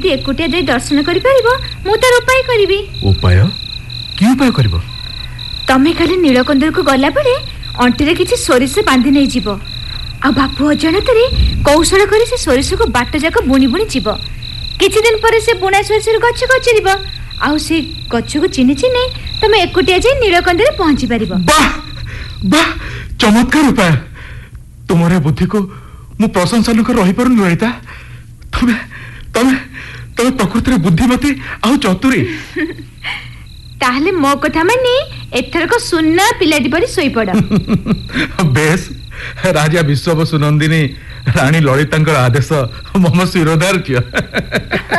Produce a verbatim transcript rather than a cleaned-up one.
एकुटिया जाई दर्शन करि परिबो मु तार उपाय करिवि। उपाय कि उपाय करिवो? तमे खाली नीलकंदर को गला बेले अंटी रे किछि सोरिष बांधी नै जीवो आ बापू अजाणतरे कौशल करी से सोरिष को बाट जाक बुणी बुणी जीवो। किछि दिन परे से बुणा सोरिष गछ गछरिबो आ से गछ को चिनि चिनि तमे एकुटिया जाई नीलकंदर पहुंची परिबो। वाह वाह चमत्कार उपाय। तुम्हारे बुद्धि को मु प्रशंसा न कर रही पर ललिता। तमे तमे तमे प्रकृति रे बुद्धिमती आ चतुरी। ताहले मो कथा मानी एथर को सुन्ना पिलाटी परी सोई पड़। बेस राजा विश्व सुनंदिनी रानी ललितांकर आदेश मम शिरोधार्य।